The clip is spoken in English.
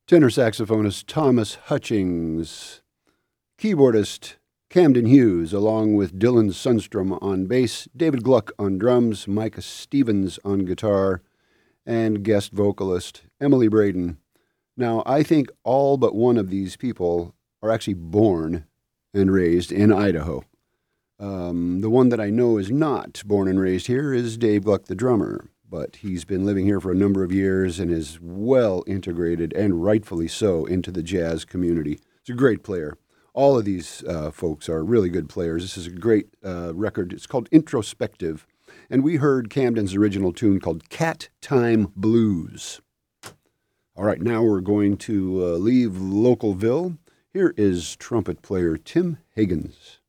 tenor saxophonist Thomas Hutchings, keyboardist Camden Hughes, along with Dylan Sundstrom on bass, David Gluck on drums, Micah Stevens on guitar, and guest vocalist Emily Braden. Now, I think all but one of these people are actually born and raised in Idaho. The one that I know is not born and raised here is Dave Gluck, the drummer, but he's been living here for a number of years and is well integrated, and rightfully so, into the jazz community. He's a great player. All of these folks are really good players. This is a great record. It's called Introspective, and we heard Camden's original tune called Cat Time Blues. All right, now we're going to leave Localville. Here is trumpet player Tim Higgins.